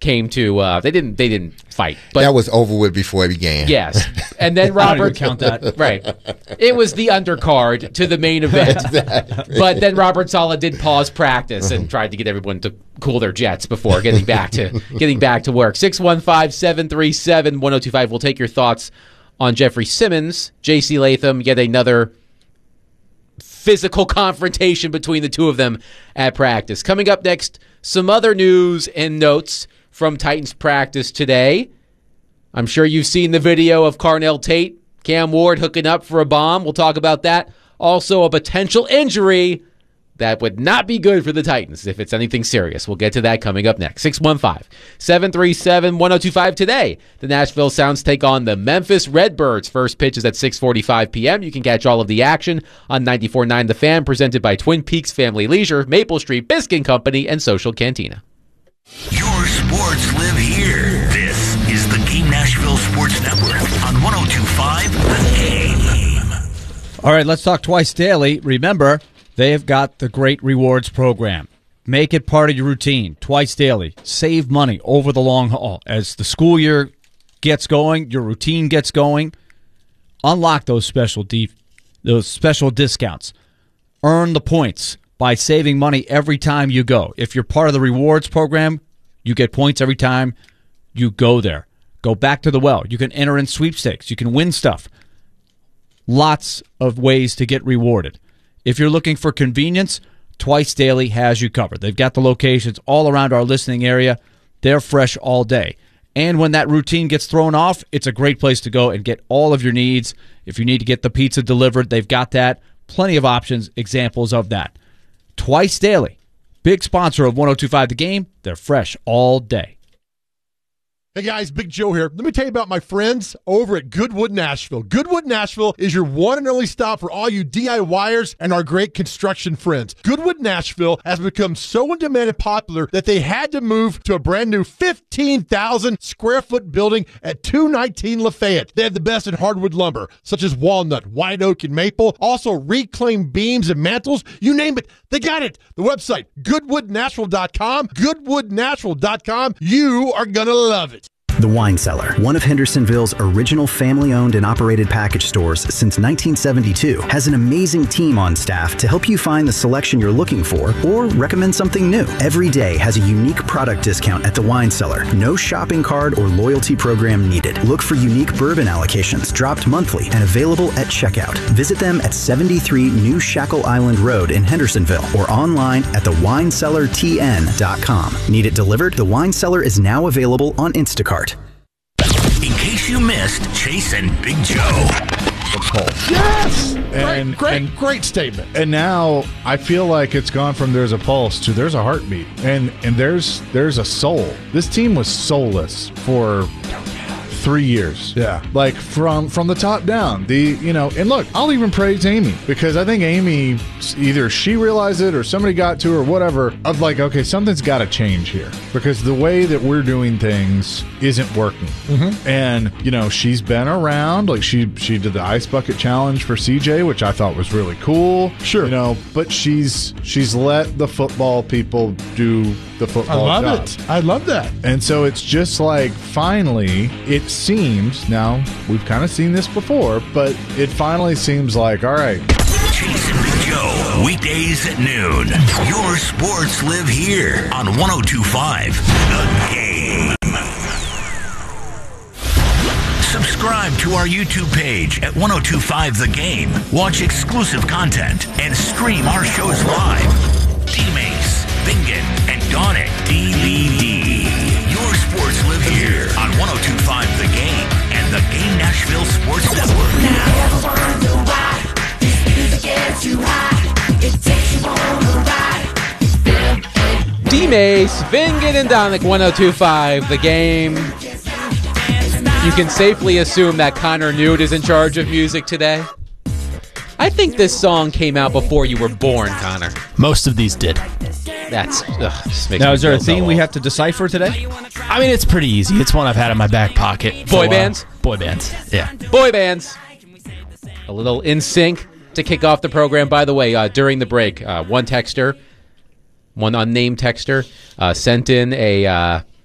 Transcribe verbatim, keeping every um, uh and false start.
came to uh, they didn't they didn't fight. But that was over with before it began. Yes, and then Robert count that right. It was the undercard to the main event. Exactly. But then Robert Saleh did pause practice and tried to get everyone to cool their jets before getting back to getting back to work. six one five, seven three seven, one oh two five. We'll take your thoughts on Jeffrey Simmons, J C Latham, yet another physical confrontation between the two of them at practice. Coming up next, some other news and notes from Titans practice today. I'm sure you've seen the video of Carnell Tate, Cam Ward hooking up for a bomb. We'll talk about that. Also, a potential injury that would not be good for the Titans if it's anything serious. We'll get to that coming up next. six one five, seven three seven, one oh two five today. The Nashville Sounds take on the Memphis Redbirds. First pitch is at six forty-five p.m. You can catch all of the action on ninety-four point nine The Fan, presented by Twin Peaks Family Leisure, Maple Street Biscuit Company, and Social Cantina. Your sports live here. This is the Game Nashville Sports Network on one oh two point five The Game. All right, let's talk twice daily. Remember, they've got the great rewards program. Make it part of your routine, twice daily. Save money over the long haul. As the school year gets going, your routine gets going, unlock those special de- those special discounts. Earn the points by saving money every time you go. If you're part of the rewards program, you get points every time you go there. Go back to the well. You can enter in sweepstakes. You can win stuff. Lots of ways to get rewarded. If you're looking for convenience, Twice Daily has you covered. They've got the locations all around our listening area. They're fresh all day. And when that routine gets thrown off, it's a great place to go and get all of your needs. If you need to get the pizza delivered, they've got that. Plenty of options, examples of that. Twice Daily, big sponsor of one oh two point five The Game. They're fresh all day. Hey guys, Big Joe here. Let me tell you about my friends over at Goodwood Nashville. Goodwood Nashville is your one and only stop for all you DIYers and our great construction friends. Goodwood Nashville has become so in demand and popular that they had to move to a brand new fifteen thousand square foot building at two nineteen Lafayette. They have the best in hardwood lumber, such as walnut, white oak, and maple. Also reclaimed beams and mantles. You name it, they got it. The website, goodwood nashville dot com. goodwood nashville dot com. You are going to love it. The Wine Cellar, one of Hendersonville's original family-owned and operated package stores since nineteen seventy-two, has an amazing team on staff to help you find the selection you're looking for or recommend something new. Every day has a unique product discount at the Wine Cellar. No shopping card or loyalty program needed. Look for unique bourbon allocations dropped monthly and available at checkout. Visit them at seventy-three New Shackle Island Road in Hendersonville or online at the wine cellar t n dot com. Need it delivered? The Wine Cellar is now available on Instacart. In case you missed Chase and Big Joe. Yes! And, great, great, and, great statement. And now I feel like it's gone from there's a pulse to there's a heartbeat. And and there's there's a soul. This team was soulless for three years. Yeah. Like from from the top down. The you know, and look, I'll even praise Amy because I think Amy, either she realized it or somebody got to her or whatever, of like, okay, something's got to change here because the way that we're doing things isn't working. Mm-hmm. And you know, she's been around. Like she she did the ice bucket challenge for C J, which I thought was really cool. Sure. You know, but she's she's let the football people do the football I love job. it. I love that. And so it's just like finally it seems, now we've kind of seen this before, but it finally seems like, all right. Chase and Big Joe, weekdays at noon. Your sports live here on one oh two point five The Game. Subscribe to our YouTube page at one oh two point five The Game. Watch exclusive content and stream our shows live. D-Mace, Bingen, and Donick D V D. Your sports live here on one oh two point five The Game and the Game Nashville Sports Network. Now ever wonder why this music gets you high? It takes you on a ride. D-Mace, Bingen, and Donick, one oh two point five The Game. You can safely assume that Connor Newt is in charge of music today. I think this song came out before you were born, Connor. Most of these did. That's ugh, just makes Now, me is there a feel so theme we old. have to decipher today? I mean, it's pretty easy. It's one I've had in my back pocket. for Boy a while. bands? Boy bands, yeah. Boy bands. A little in sync to kick off the program. By the way, uh, during the break, uh, one texter, one unnamed texter, uh, sent in a uh,